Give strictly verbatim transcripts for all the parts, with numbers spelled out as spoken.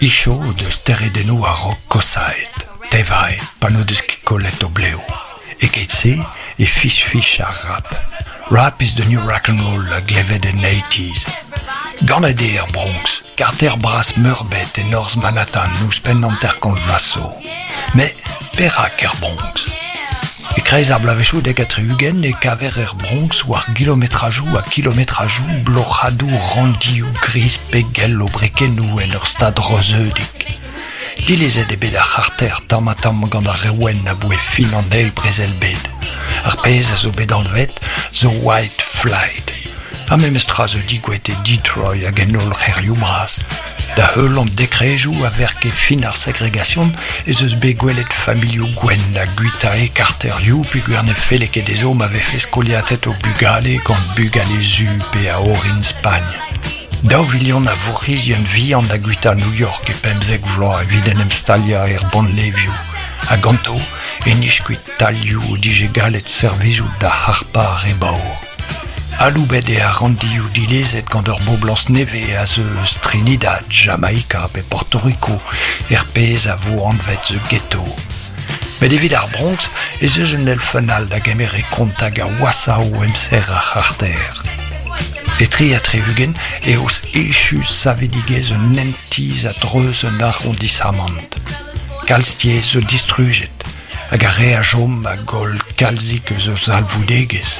Isho de steredenu a rock kosaet, tevai, pano deus ket kollet o bleo. E ket se, e fish fish a rap. Rap is the new rock and roll a glevet en eighties. Ganet er Bronx, Carter bras Murbet et North Manhattan nous pen an terkont vaso. Mais, perak er Bronx. E kreiz ar blavechou dek atre ugen e kaver er Bronx war kilometrajou a kilometrajou blochadou randiou gris pegel o brekenou en ur stad rozeudik. Dilezet e bet ar c'harter tamatam gant ar rewen a boe fin an eil brezel bed. Ar pez a zo bet an vet, The White Flight. Ha me mestra zo digwet e Detroit hag en ol c'herioù bras. Da heul an dekrejou a verke fin ar segregation e zeus be gwelet familiou gwen da guita e karterioù pu gwerne felek e des om ave fes koliatet o bugale gant bugale zu pe a orin Spagne. Daou vilion a vourizion vihan da guita New York e pemzek vloa eviden em stalia er bon leviou. A ganto e nishkuit taliou o dije galet servijou da harpa ar ebaour. Aloubet e a randiou dilezet gant ur boblans neve a zeus Trinidad, Jamaika pe Porto Rico er pez a vo anvet ze ghetto. Met evit ar Bronx e zeus un elfenal da gemer e kontag a wassa o emser a c'harter. E tri a tre ugen e os echus savedigez un entiz a dreuz un arrondissament. Kalstier ze distruget, hag a re a jom a gol kalzik eus alvoudegez.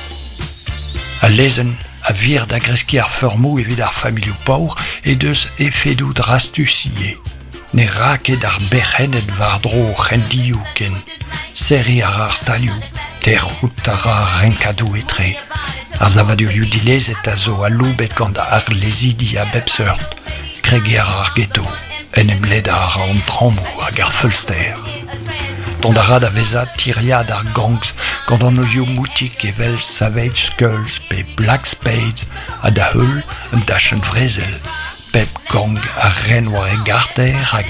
A lezen, a vir da greski ar feurmou evit ar familiou paour e deus efedou drastusie. Ne raket ar bercenet vardro o c'hendiou ken. Seri ar ar staliou, terrout ar ar renkadou etre. Ar zavadurioù dilezet a zo a loubet gant ar lezidi a bepseurt. Kreger ar ghetto, en em led ar an trambou hag ar feulster. Tondarad a vezat tiriad ar gangs gant an oio moutik evel Savage Skulls pe Black Spades a da heul un dachenn vrezel. Pep gang a ren war e garter hag